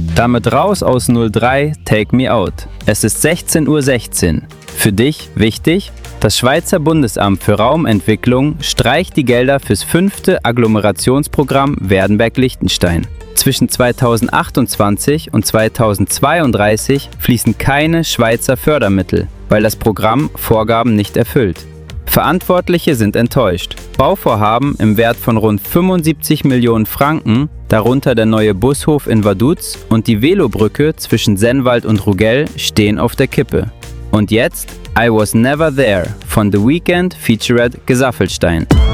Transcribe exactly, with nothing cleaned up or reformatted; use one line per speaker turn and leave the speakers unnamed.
Damit raus aus null drei, Take Me Out. Es ist sechzehn Uhr sechzehn. Für dich wichtig? Das Schweizer Bundesamt für Raumentwicklung streicht die Gelder fürs fünfte Agglomerationsprogramm Werdenberg-Liechtenstein. Zwischen zweitausendachtundzwanzig und zweitausendzweiunddreißig fließen keine Schweizer Fördermittel, weil das Programm Vorgaben nicht erfüllt. Verantwortliche sind enttäuscht. Bauvorhaben im Wert von rund fünfundsiebzig Millionen Franken, darunter der neue Bushof in Vaduz und die Velobrücke zwischen Sennwald und Rugell, stehen auf der Kippe. Und jetzt I Was Never There von The Weeknd featured Gesaffelstein.